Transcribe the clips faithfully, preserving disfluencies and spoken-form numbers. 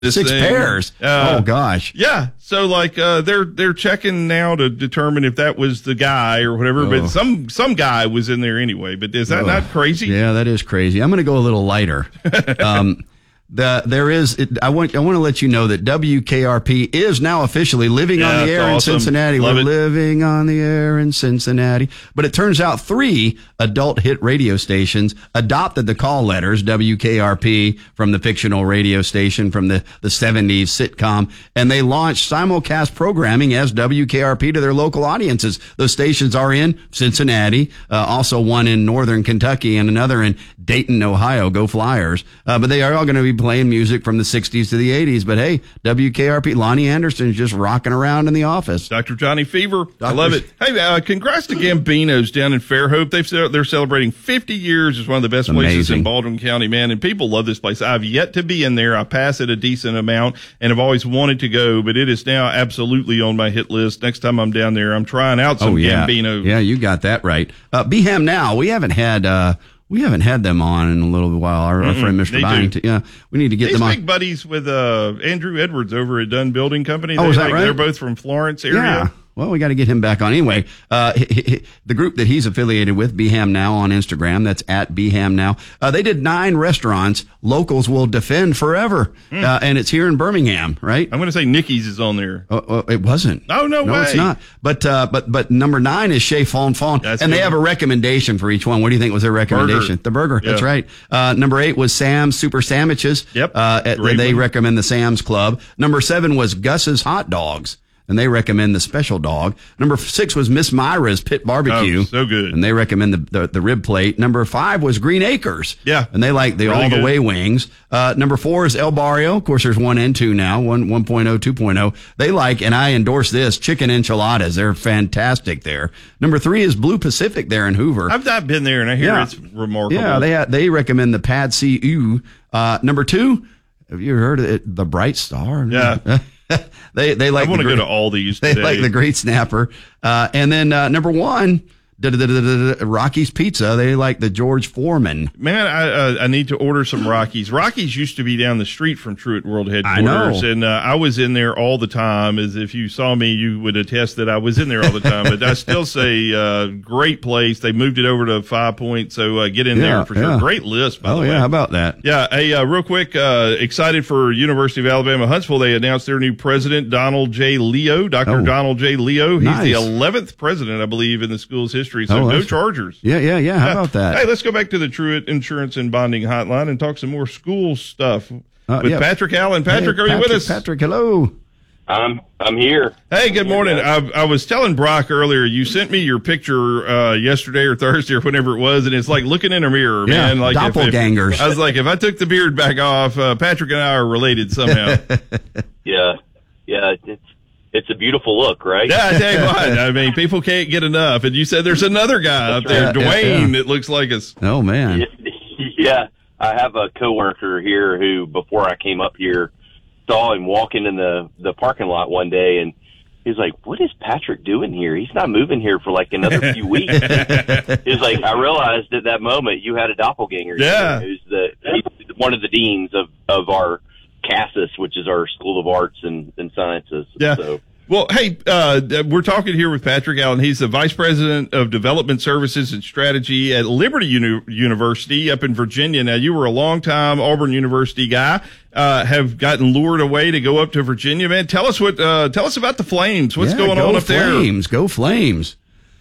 this Six thing. pairs. Uh, oh gosh. Yeah. So like uh, they're they're checking now to determine if that was the guy or whatever. Oh. But some some guy was in there anyway. But is that Oh. not crazy? Yeah, that is crazy. I'm going to go a little lighter. um, the there is. It, I want I want to let you know that W K R P is now officially living Yeah, on the it's air awesome. in Cincinnati. Love We're it. living on the air in Cincinnati. But it turns out three adult hit radio stations adopted the call letters W K R P from the fictional radio station from the the seventies sitcom, and they launched simulcast programming as W K R P to their local audiences. Those stations are in Cincinnati, uh, also one in northern Kentucky and another in Dayton, Ohio. Go Flyers. Uh, but they are all going to be playing music from the sixties to the eighties. But hey, W K R P, Lonnie Anderson's just rocking around in the office. Doctor Johnny Fever. I Doctor love it. Hey, uh, congrats to Gambino's down in Fairhope. They've, they're celebrating fifty years as one of the best places Amazing. in Baldwin County, man. And people love this place. I've yet to be in there. I pass it a decent amount and have always wanted to go, but it is now absolutely on my hit list. Next time I'm down there, I'm trying out some Oh, yeah. Gambino's. Yeah, you got that right. Uh, Beham Now, we haven't had, uh, we haven't had them on in a little while. Our, our Mm-mm, friend Mister they do. Byington. Yeah, we need to get He's them on. big buddies with uh, Andrew Edwards over at Dunn Building Company. Oh, They, is that like, right? They're both from Florence area. Yeah. Well, we got to get him back on. Anyway, uh, he, he, the group that he's affiliated with, Beham Now on Instagram, that's at Beham Now. Uh, they did nine restaurants locals will defend forever. Mm. Uh, and it's here in Birmingham, right? I'm going to say Nikki's is on there. Oh, oh, it wasn't. Oh, no No, way. it's not. But, uh, but, but number nine is Chez Fon Fon. That's and they good. have a recommendation for each one. What do you think was their recommendation? Burger. The burger. That's Yeah. right. Uh, number eight was Sam's Super Sandwiches. Yep. Uh, at- Great they one. recommend the Sam's Club. Number seven was Gus's Hot Dogs. And they recommend the special dog. Number six was Miss Myra's Pit Barbecue. Oh, so good. And they recommend the, the, the rib plate. Number five was Green Acres. Yeah. And they like the Really all the good. way wings. Uh, number four is El Barrio. Of course, there's one and two now, one, 1.0, 2.0. They like, and I endorse this, chicken enchiladas. They're fantastic there. Number three is Blue Pacific there in Hoover. I've not been there, and I hear Yeah. it's remarkable. Yeah, they ha- they recommend the Pad C U. Uh, number two, have you heard of it? The Bright Star? Yeah. they they like I want the to gr- go to Aldi's They today. like the Great Snapper. Uh, and then uh, number one, da, da, da, da, da, da, Rocky's Pizza. They like the George Foreman. Man, I uh, I need to order some Rockies. Rockies used to be down the street from Truett World Headquarters, know. and uh, I was in there all the time. As if you saw me, you would attest that I was in there all the time. But I still say, uh, great place. They moved it over to Five Point, so uh, get in Yeah, there for sure. yeah. Great list, by Oh, the way. yeah. How about that? Yeah, hey, uh, real quick, uh, excited for University of Alabama Huntsville. They announced their new president, Donald J. Leo, Doctor Oh. Donald J. Leo. He's Nice. the eleventh president, I believe, in the school's history. So Oh, no that's- Chargers. Yeah, yeah, yeah. How about that? Hey, let's go back to the Truett Insurance and Bonding Hotline and talk some more school stuff Uh, with yeah. Patrick Allen. Patrick, Hey, are you with Patrick, us? Patrick, hello. I'm I'm here. Hey, good morning. I, I was telling Brock earlier, you sent me your picture uh, yesterday or Thursday or whenever it was, and it's like looking in a mirror, Yeah, man. Like if- if- doppelgangers. I was like, if I took the beard back off, uh, Patrick and I are related somehow. Yeah, yeah. It's it's a beautiful look, right? Yeah, I tell you what. I mean, people can't get enough. And you said there's another guy up there, right. Yeah, Dwayne, yeah. that looks like us. Oh, man. Yeah, I have a coworker here who, before I came up here, saw him walking in the the parking lot one day, and he's like, "What is Patrick doing here? He's not moving here for like another few weeks." He's like, "I realized at that moment you had a doppelganger. Yeah. here, who's the he's one of the deans of of our CASAS, which is our School of Arts and, and Sciences." Yeah. So, Well, hey, uh, we're talking here with Patrick Allen. He's the Vice President of Development Services and Strategy at Liberty Uni- University up in Virginia. Now, you were a long-time Auburn University guy, uh, have gotten lured away to go up to Virginia, man. Tell us what, uh, tell us about the Flames. What's Yeah, going go on up there? Flames. Go Flames.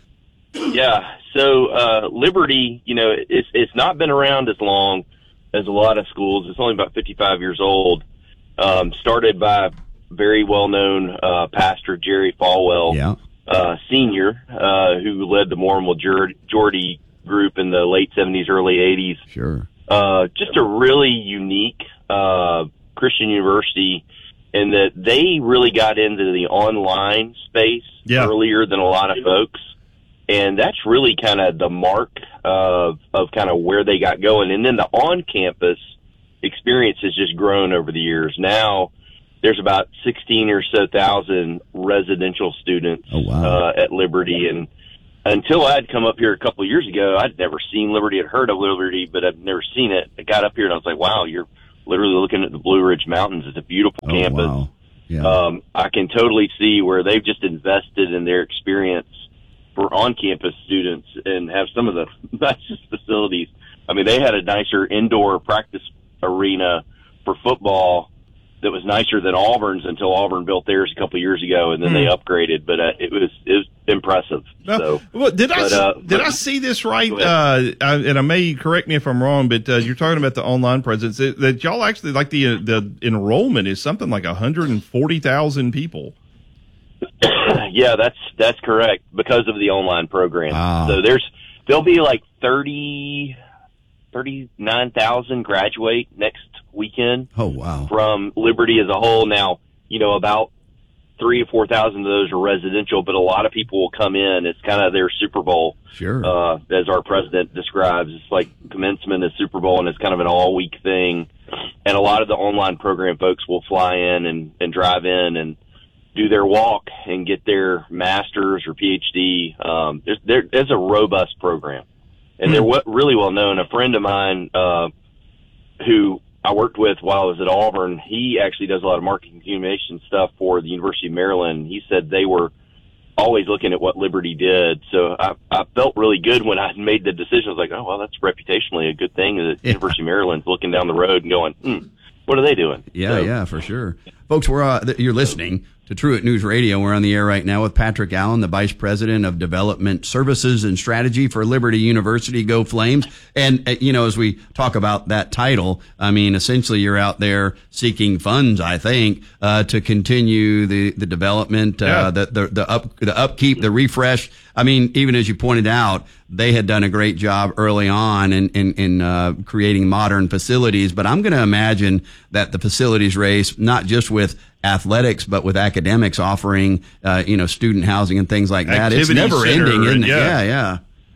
yeah. So uh, Liberty, you know, it's it's not been around as long as a lot of schools. It's only about fifty-five years old. Um, started by very well-known uh, pastor Jerry Falwell, Yeah. uh, Senior, uh, who led the Morinville Jor- Geordie group in the late seventies, early eighties. Sure. Uh, just a really unique uh, Christian university in that they really got into the online space Yeah. earlier than a lot of folks. And that's really kind of the mark of, of kind of where they got going. And then the on-campus experience has just grown over the years. Now there's about sixteen or so thousand residential students Oh, wow. uh, at Liberty. And until I'd come up here a couple of years ago, I'd never seen Liberty. I'd heard of Liberty, but I'd never seen it. I got up here and I was like, wow, you're literally looking at the Blue Ridge Mountains. It's a beautiful Oh, campus. wow. Yeah. Um, I can totally see where they've just invested in their experience for on-campus students and have some of the nicest facilities. I mean, they had a nicer indoor practice arena for football that was nicer than Auburn's until Auburn built theirs a couple of years ago, and then Mm. they upgraded. But uh, it was it was impressive. Uh, So, well, did I but, uh, did but- I see this right? Go Uh, I, and I may correct me if I'm wrong, but uh, you're talking about the online presence that, that y'all actually like the the enrollment is something like one hundred forty thousand people. yeah, that's that's correct because of the online program. Ah. So there's there'll be like thirty, thirty-nine thousand graduate next weekend Oh, wow. from Liberty as a whole. Now, you know, about three or four thousand of those are residential, but a lot of people will come in. It's kind of their Super Bowl, Sure. uh, as our president describes. It's like commencement is Super Bowl, and it's kind of an all week thing. And a lot of the online program folks will fly in and, and drive in and do their walk and get their master's or P H D. Um, there's, there, there's a robust program, and they're what really well known. A friend of mine, uh, who I worked with while I was at Auburn, he actually does a lot of marketing communication stuff for the University of Maryland. He said they were always looking at what Liberty did. So I, I felt really good when I made the decision. I was like, oh, well, that's reputationally a good thing. The Yeah. University of Maryland's looking down the road and going, hmm, what are they doing? Yeah, So, yeah, for sure. Folks, we're uh, th- you're listening to Truett News Radio. We're on the air right now with Patrick Allen, the Vice President of Development Services and Strategy for Liberty University. Go Flames. And, uh, you know, as we talk about that title, I mean, essentially you're out there seeking funds, I think, uh, to continue the, the development, uh, Yeah. the, the, the up, the upkeep, the refresh. I mean, even as you pointed out, they had done a great job early on in, in, in uh, creating modern facilities. But I'm going to imagine that the facilities race, not just with athletics, but with academics offering, uh, you know, student housing and things like that, it's Activity never center, ending, isn't it? yeah. Yeah, yeah.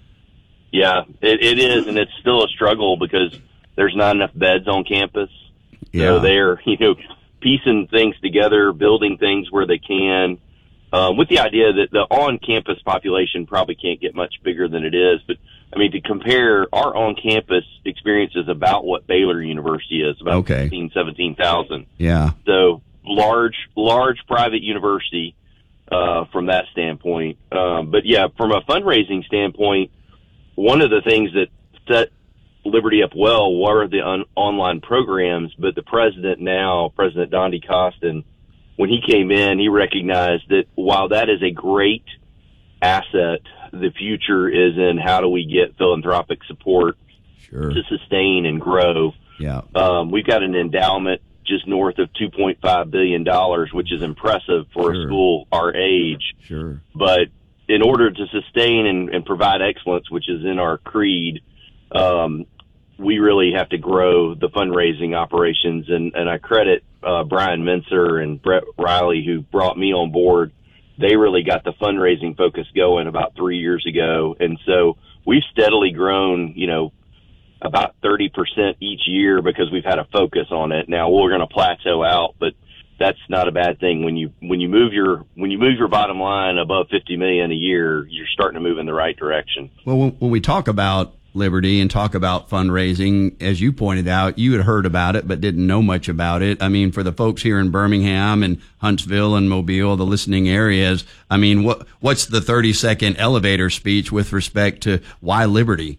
Yeah, it, it is, and it's still a struggle because there's not enough beds on campus. Yeah. So they're, you know, piecing things together, building things where they can, uh, with the idea that the on-campus population probably can't get much bigger than it is. But, I mean, to compare, our on-campus experience is about what Baylor University is, about Okay. sixteen, seventeen thousand. Yeah. So large, large private university uh, from that standpoint. Um, but, yeah, from a fundraising standpoint, one of the things that set Liberty up well were the un- online programs, but the president now, President Don D. Costin, when he came in, he recognized that while that is a great asset, the future is in how do we get philanthropic support Sure. to sustain and grow. Yeah. Um, we've got an endowment just north of two point five billion dollars, which is impressive for Sure. a school our age. Sure. But in order to sustain and, and provide excellence, which is in our creed, um, we really have to grow the fundraising operations. And, and I credit uh, Brian Menser and Brett Riley, who brought me on board. They really got the fundraising focus going about three years ago. And so we've steadily grown, you know, about thirty percent each year because we've had a focus on it. Now we're going to plateau out, but that's not a bad thing. When you, when you move your, when you move your bottom line above fifty million a year, you're starting to move in the right direction. Well, when, when we talk about Liberty and talk about fundraising, as you pointed out, you had heard about it but didn't know much about it. I mean, for the folks here in Birmingham and Huntsville and Mobile, the listening areas, I mean, what what's the thirty second elevator speech with respect to why Liberty?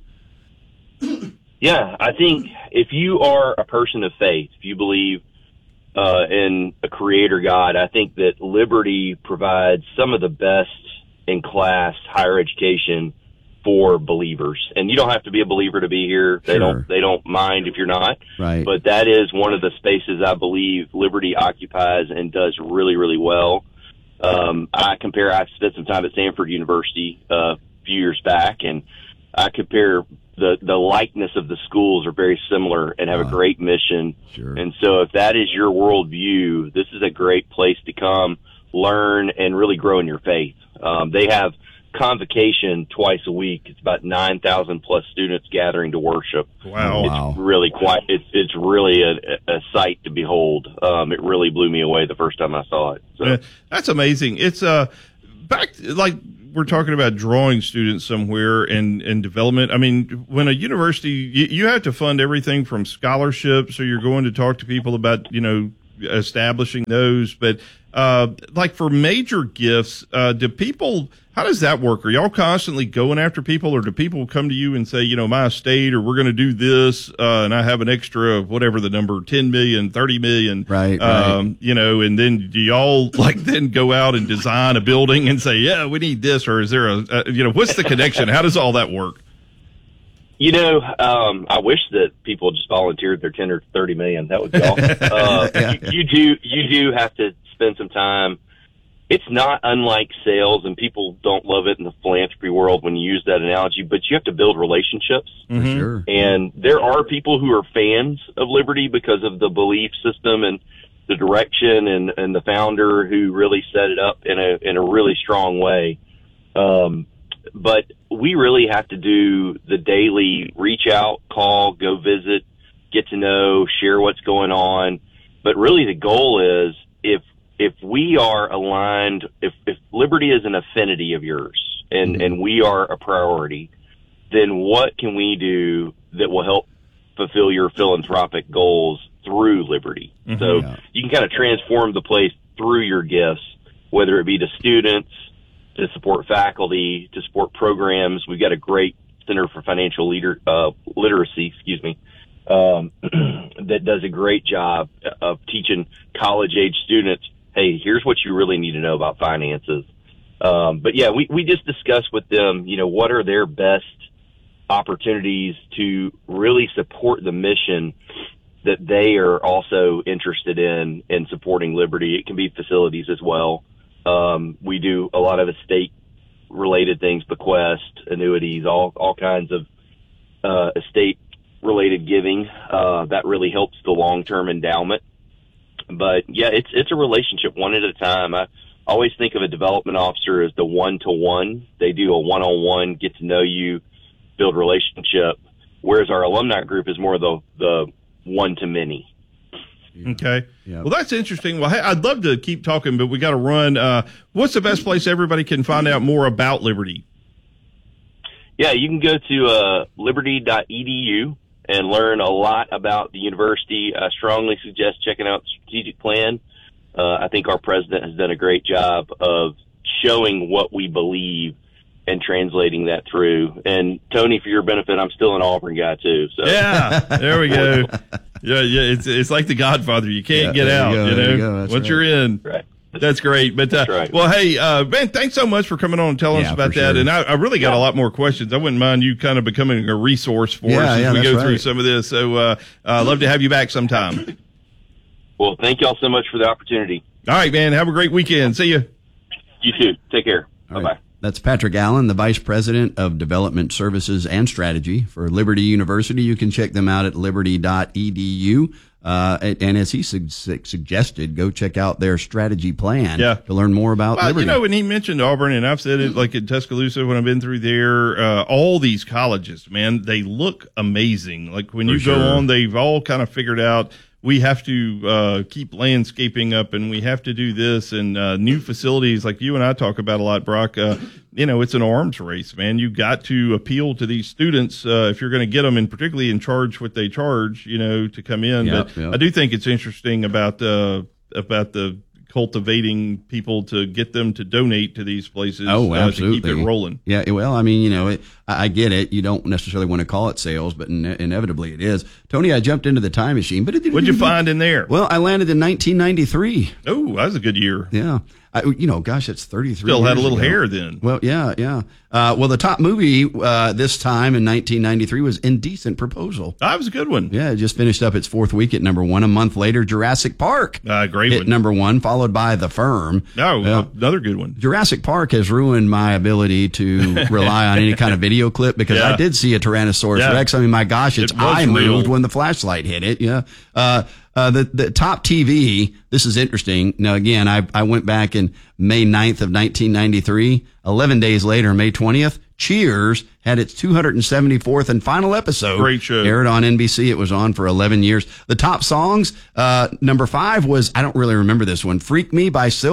Yeah, I think if you are a person of faith, if you believe uh, in a creator God, I think that Liberty provides some of the best in class higher education for believers. And you don't have to be a believer to be here. They Sure. don't they don't mind if you're not. Right. But that is one of the spaces I believe Liberty occupies and does really, really well. Um, I compare, I spent some time at Stanford University uh, a few years back, and I compare the, the likeness of the schools are very similar and have Uh, a great mission. Sure. And so if that is your worldview, this is a great place to come, learn, and really grow in your faith. Um, they have convocation twice a week. It's about nine thousand plus students gathering to worship. Wow. It's Wow. really quite, it's, it's really a, a sight to behold. Um, it really blew me away the first time I saw it. So. Yeah, that's amazing. It's uh back like we're talking about drawing students somewhere and, and development. I mean, when a university, you, you have to fund everything from scholarships, so you're going to talk to people about, you know, establishing those. But uh, like for major gifts, uh, do people, how does that work? Are y'all constantly going after people, or do people come to you and say, you know, my estate, or we're going to do this, uh, and I have an extra, whatever the number, ten million, thirty million, right, um, right. you know, and then do y'all like then go out and design a building and say, yeah, we need this, or is there a, a you know, what's the connection? How does all that work? You know, um, I wish that people just volunteered their ten or thirty million. That would be awesome. uh, yeah. you, you do, you do have to spend some time. It's not unlike sales, and people don't love it in the philanthropy world when you use that analogy, but you have to build relationships. For sure. And there are people who are fans of Liberty because of the belief system and the direction and, and the founder who really set it up in a, in a really strong way. Um, but we really have to do the daily reach out, call, go visit, get to know, share what's going on. But really the goal is if, if we are aligned, if, if Liberty is an affinity of yours and, mm-hmm. and we are a priority, then what can we do that will help fulfill your philanthropic goals through Liberty? Mm-hmm. So yeah. you can kind of transform the place through your gifts, whether it be to students, to support faculty, to support programs. We've got a great Center for Financial Leader, uh, Literacy, excuse me, um, that does a great job of teaching college-age students, hey, here's what you really need to know about finances. Um, but yeah, we, we just discuss with them, you know, what are their best opportunities to really support the mission that they are also interested in, in supporting Liberty. It can be facilities as well. Um, we do a lot of estate related things, bequest, annuities, all, all kinds of, uh, estate related giving. Uh, that really helps the long-term endowment. But yeah, it's, it's a relationship one at a time. I always think of a development officer as the one-to-one. They do a one-on-one, get to know you, build relationship. Whereas our alumni group is more the, the one-to-many. Okay. Yep. Well, that's interesting. Well, hey, I'd love to keep talking, but we got to run. Uh, what's the best place everybody can find out more about Liberty? Yeah, you can go to uh, liberty dot e d u and learn a lot about the university. I strongly suggest checking out the strategic plan. Uh, I think our president has done a great job of showing what we believe and translating that through. And Tony, for your benefit, I'm still an Auburn guy too. So yeah, there we go. Yeah, yeah, it's it's like The Godfather. You can't yeah, get out, you, you know, you once right. you're in. Right. That's great. But, uh, That's right. well, hey, uh, Ben, thanks so much for coming on and telling yeah, us about that. Sure. And I, I really got yeah. a lot more questions. I wouldn't mind you kind of becoming a resource for yeah, us as yeah, we go right. through some of this. So, uh, uh, love to have you back sometime. Well, thank y'all so much for the opportunity. All right, man. Have a great weekend. See you. You too. Take care. All Bye-bye. Right. That's Patrick Allen, the Vice President of Development Services and Strategy for Liberty University. You can check them out at liberty dot e d u. Uh, and as he su- suggested, go check out their strategy plan yeah. to learn more about well, Liberty. You know, when he mentioned Auburn, and I've said it like in Tuscaloosa when I've been through there, uh, all these colleges, man, they look amazing. Like when For you sure. go on, they've all kind of figured out we have to uh, keep landscaping up and we have to do this and uh, new facilities like you and I talk about a lot, Brock. Uh, you know, it's an arms race, man. You got to appeal to these students uh, if you're going to get them, and particularly in charge what they charge, you know, to come in. Yep, but yep. I do think it's interesting about uh, about the cultivating people to get them to donate to these places oh, uh, absolutely. to keep it rolling. Yeah, well, I mean, you know, it, I, I get it. You don't necessarily want to call it sales, but in, inevitably it is. Tony, I jumped into the time machine. But it, What'd you find in there? Well, I landed in nineteen ninety-three. Oh, that was a good year. Yeah. I, you know, gosh, it's thirty-three Still years had a little ago. hair then. Well, yeah, yeah. Uh, well, the top movie uh, this time in nineteen ninety-three was Indecent Proposal. That was a good one. Yeah, it just finished up its fourth week at number one. A month later, Jurassic Park uh, great hit one. number one, followed by The Firm. No, uh, another good one. Jurassic Park has ruined my ability to rely on any kind of video clip because yeah. I did see a Tyrannosaurus yeah. Rex. I mean, my gosh, its it eye real. moved when the flashlight hit it. Yeah. Uh, uh, the, the top T V, this is interesting. Now, again, I, I went back in May ninth of nineteen ninety-three. eleven days later, May twentieth, Cheers had its two hundred seventy-fourth and final episode. Great show. Aired on N B C. It was on for eleven years. The top songs, uh, number five was, I don't really remember this one, Freak Me by Silk.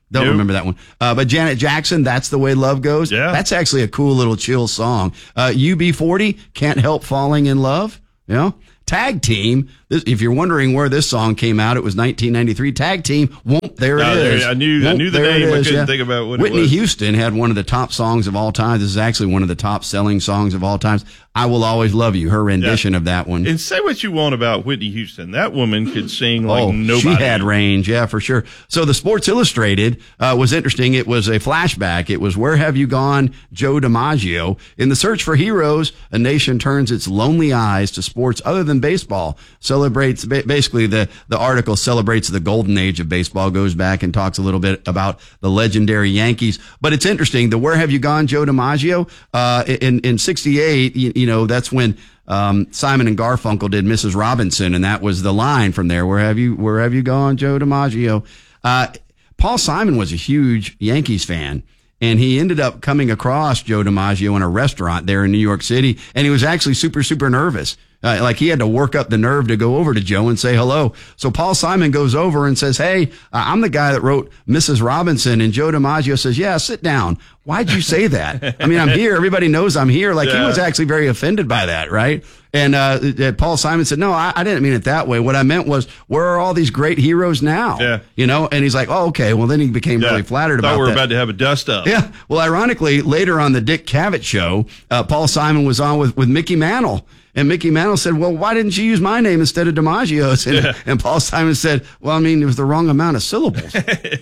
Don't Nope. remember that one. Uh, but Janet Jackson, That's the Way Love Goes. Yeah. That's actually a cool little chill song. Uh, U B forty, Can't Help Falling in Love. You know? Tag Team. This, if you're wondering where this song came out, it was nineteen ninety-three. Tag Team. Won't there it No, there- is. I knew- I Won't, knew the there it name. I is, couldn't think about what it Whitney was. Houston had one of the top songs of all time. This is actually one of the top selling songs of all times. I Will Always Love You. Her rendition Yeah. of that one. And say what you want about Whitney Houston. That woman could sing like oh, nobody. she had range, yeah, for sure. So the Sports Illustrated uh, was interesting. It was a flashback. It was Where Have You Gone, Joe DiMaggio? In the search for heroes, a nation turns its lonely eyes to sports other than baseball. Celebrates ba- basically the the article celebrates the golden age of baseball. Goes back and talks a little bit about the legendary Yankees. But it's interesting. The Where Have You Gone, Joe DiMaggio? Uh, in in sixty-eight, you, you know, that's when. Um, Simon and Garfunkel did Missus Robinson, and that was the line from there. Where have you, where have you gone, Joe DiMaggio? Uh, Paul Simon was a huge Yankees fan, and he ended up coming across Joe DiMaggio in a restaurant there in New York City, and he was actually super, super nervous. Uh, like he had to work up the nerve to go over to Joe and say hello. So Paul Simon goes over and says, "Hey, uh, I'm the guy that wrote Missus Robinson." And Joe DiMaggio says, "Yeah, sit down. Why'd you say that? I mean, I'm here. Everybody knows I'm here." Like Yeah. he was actually very offended by that, right? And uh, uh, Paul Simon said, "No, I, I didn't mean it that way. What I meant was, where are all these great heroes now?" Yeah. You know. And he's like, "Oh, okay." Well, then he became Yeah. really flattered Thought about we were that. about to have a dust up. Yeah. Well, ironically, later on the Dick Cavett show, uh, Paul Simon was on with, with Mickey Mantle. And Mickey Mantle said, "Well, why didn't you use my name instead of DiMaggio's?" And, Yeah. and Paul Simon said, "Well, I mean, it was the wrong amount of syllables."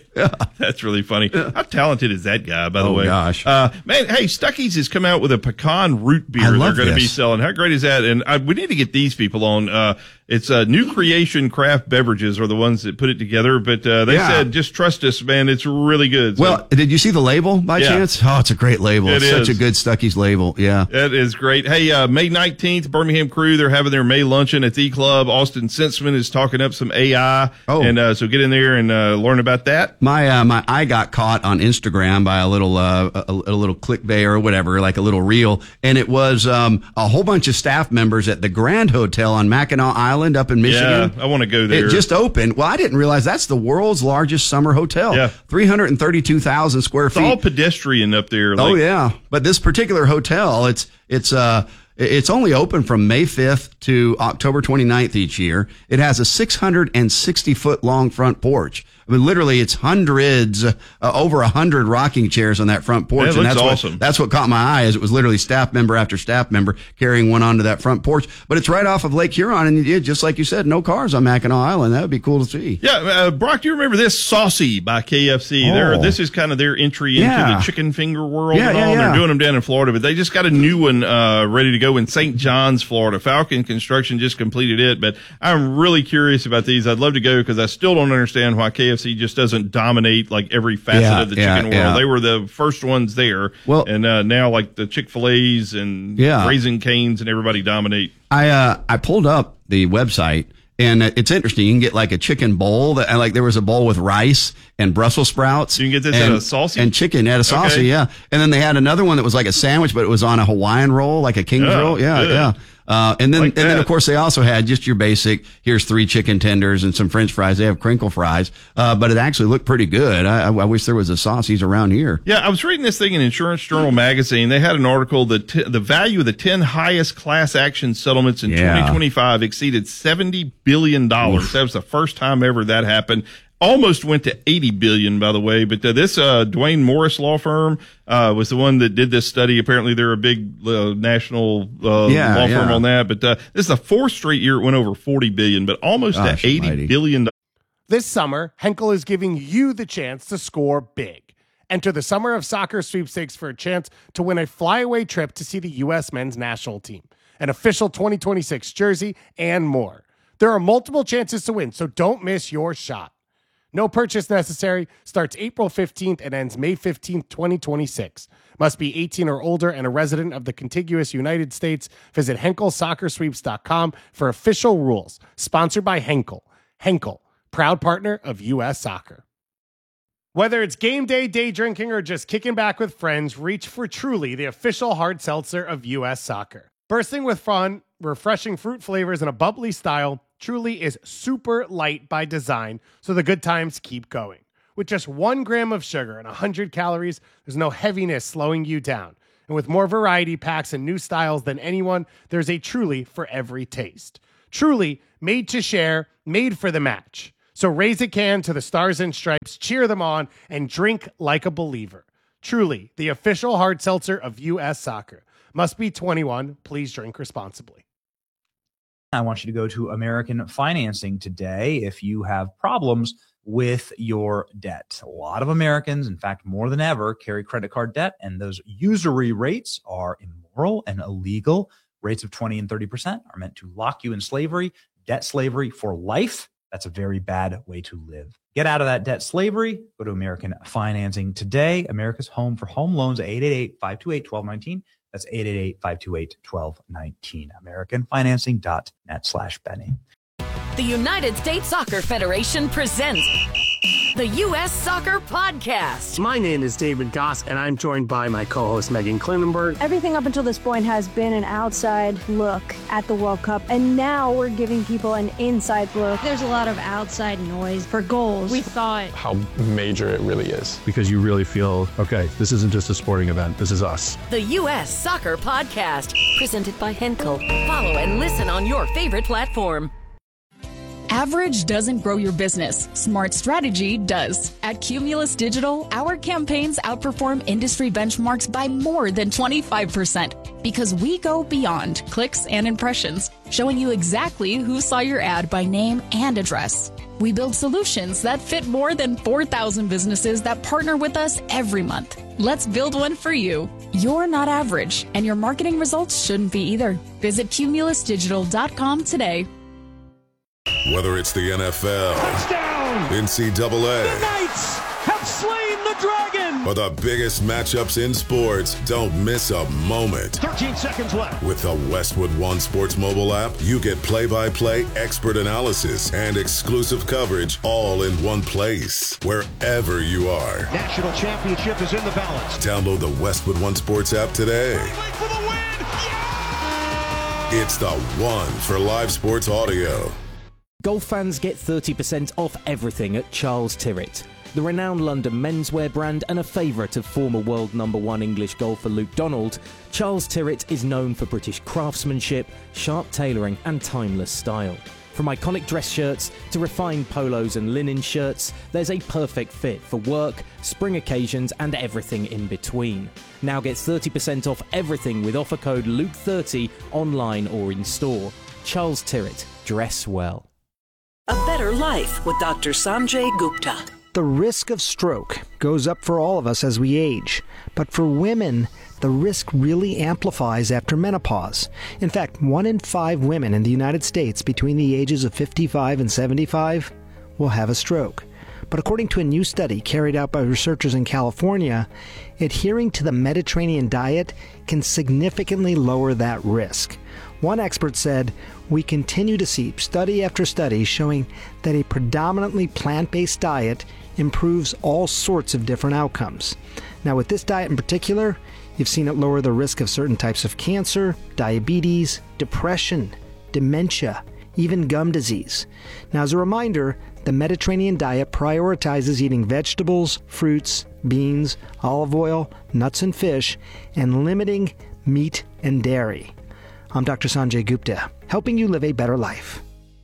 That's really funny. How talented is that guy, by the Oh, way? gosh. Uh, man, hey, Stuckey's has come out with a pecan root beer I they're love going to be this. selling. How great is that? And I, we need to get these people on. Uh, it's uh, New Creation Craft Beverages are the ones that put it together, but uh, they Yeah. said, just trust us, man. It's really good. So Well, did you see the label by Yeah. chance? Oh, it's a great label. It it's such is. a good Stuckey's label. Yeah. that is great. Hey, uh, May nineteenth, Birmingham Crew, they're having their May luncheon at the club. Austin Senseman is talking up some A I. Oh. And uh, so get in there and uh, learn about that. My uh, my eye got caught on Instagram by a little uh, a, a little clickbait or whatever, like a little reel, and it was um, a whole bunch of staff members at the Grand Hotel on Mackinac Island up in Michigan. Yeah, I want to go there. It just opened. Well, I didn't realize that's the world's largest summer hotel. Yeah. three hundred thirty-two thousand square It's feet. all pedestrian up there. Oh like- yeah, but this particular hotel, it's it's uh it's only open from May fifth to October twenty-ninth each year. It has a six hundred sixty foot long front porch. I mean, literally, it's hundreds, uh, over a hundred rocking chairs on that front porch. That and looks that's awesome. What, that's what caught my eye. Is it was literally staff member after staff member carrying one onto that front porch. But it's right off of Lake Huron, and yeah, just like you said, no cars on Mackinac Island. That would be cool to see. Yeah, uh, Brock, do you remember this Saucy by K F C? Oh. They're, this is kind of their entry into Yeah. the chicken finger world Yeah, and yeah, all. yeah. They're doing them down in Florida, but they just got a new one uh, ready to go in Saint John's, Florida. Falcon Construction just completed it, but I'm really curious about these. I'd love to go because I still don't understand why K F C just doesn't dominate like every facet Yeah, of the yeah, chicken world. yeah. They were the first ones there, Well- and uh, now like the Chick-fil-A's and Yeah. Raising Cane's and everybody dominate. I uh, I pulled up the website, and uh, it's interesting. You can get like a chicken bowl that, and like there was a bowl with rice and Brussels sprouts. You can get this and, at a Saucy? and chicken at a saucy, Okay. yeah. And then they had another one that was like a sandwich, but it was on a Hawaiian roll, like a king's Oh, roll. Yeah, good. yeah. Uh, and then, Like and then that. of course they also had just your basic, here's three chicken tenders and some French fries. They have crinkle fries. Uh, but it actually looked pretty good. I, I wish there was a saucies around here. Yeah, I was reading this thing in Insurance Journal magazine. They had an article that t- the value of the ten highest class action settlements in Yeah. twenty twenty-five exceeded seventy billion dollars. That was the first time ever that happened. Almost went to eighty billion dollars, by the way. But uh, this uh, Dwayne Morris law firm uh, was the one that did this study. Apparently, they're a big uh, national uh, Yeah, law firm yeah. on that. But uh, this is the fourth straight year it went over forty billion dollars, but almost Gosh to eighty almighty. billion dollars. This summer, Henkel is giving you the chance to score big. Enter the Summer of Soccer sweepstakes for a chance to win a flyaway trip to see the U S men's national team, an official twenty twenty-six jersey, and more. There are multiple chances to win, so don't miss your shot. No purchase necessary. Starts April fifteenth and ends May fifteenth, twenty twenty-six. Must be eighteen or older and a resident of the contiguous United States. Visit Henkel Soccer Sweeps dot com for official rules. Sponsored by Henkel. Henkel, proud partner of U S Soccer. Whether it's game day, day drinking, or just kicking back with friends, reach for Truly, the official hard seltzer of U S Soccer. Bursting with fun, refreshing fruit flavors, and a bubbly style, Truly is super light by design, so the good times keep going. With just one gram of sugar and one hundred calories, there's no heaviness slowing you down. And with more variety packs and new styles than anyone, there's a Truly for every taste. Truly, made to share, made for the match. So raise a can to the Stars and Stripes, cheer them on, and drink like a believer. Truly, the official hard seltzer of U S Soccer. Must be twenty-one. Please drink responsibly. I want you to go to American Financing today if you have problems with your debt. A lot of Americans, in fact, more than ever, carry credit card debt, and those usury rates are immoral and illegal. Rates of twenty and thirty percent are meant to lock you in slavery, debt slavery for life. That's a very bad way to live. Get out of that debt slavery. Go to American Financing today. America's home for home loans, eight eight eight, five two eight, one two one nine. That's eight eight eight, five two eight, one two one nine. American Financing dot net slash Benny. The United States Soccer Federation presents the U S Soccer Podcast. My name is David Goss, and I'm joined by my co-host Megan Klinenberg. Everything up until this point has been an outside look at the World Cup, and now we're giving people an inside look. There's a lot of outside noise for goals. We thought how major it really is. Because you really feel, okay, this isn't just a sporting event, this is us. The U S Soccer Podcast, presented by Henkel. Follow and listen on your favorite platform. Average doesn't grow your business. Smart strategy does. At Cumulus Digital, our campaigns outperform industry benchmarks by more than twenty-five percent because we go beyond clicks and impressions, showing you exactly who saw your ad by name and address. We build solutions that fit more than four thousand businesses that partner with us every month. Let's build one for you. You're not average, and your marketing results shouldn't be either. Visit cumulus digital dot com today. Whether it's the N F L, touchdown, N C double A, the Knights have slain the dragon, or the biggest matchups in sports, don't miss a moment. thirteen seconds left. With the Westwood One Sports mobile app, you get play-by-play expert analysis and exclusive coverage all in one place, wherever you are. National championship is in the balance. Download the Westwood One Sports app today. For the win. Yeah! It's the one for live sports audio. Golf fans get thirty percent off everything at Charles Tyrwhitt. The renowned London menswear brand and a favourite of former world number one English golfer Luke Donald, Charles Tyrwhitt is known for British craftsmanship, sharp tailoring and timeless style. From iconic dress shirts to refined polos and linen shirts, there's a perfect fit for work, spring occasions and everything in between. Now get thirty percent off everything with offer code Luke thirty online or in store. Charles Tyrwhitt, dress well. A better life with Doctor Sanjay Gupta. The risk of stroke goes up for all of us as we age, but for women, the risk really amplifies after menopause. In fact, one in five women in the United States between the ages of fifty-five and seventy-five will have a stroke. But according to a new study carried out by researchers in California, adhering to the Mediterranean diet can significantly lower that risk. One expert said, "We continue to see study after study showing that a predominantly plant-based diet improves all sorts of different outcomes." Now, with this diet in particular, you've seen it lower the risk of certain types of cancer, diabetes, depression, dementia, even gum disease. Now, as a reminder, the Mediterranean diet prioritizes eating vegetables, fruits, beans, olive oil, nuts and fish, and limiting meat and dairy. I'm Doctor Sanjay Gupta, helping you live a better life.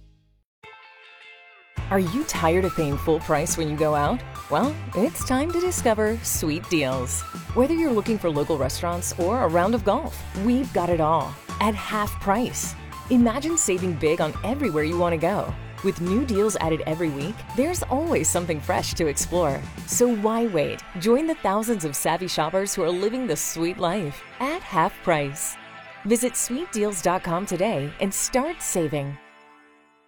Are you tired of paying full price when you go out? Well, it's time to discover Sweet Deals. Whether you're looking for local restaurants or a round of golf, we've got it all at half price. Imagine saving big on everywhere you want to go. With new deals added every week, there's always something fresh to explore. So why wait? Join the thousands of savvy shoppers who are living the sweet life at half price. Visit sweet deals dot com today and start saving.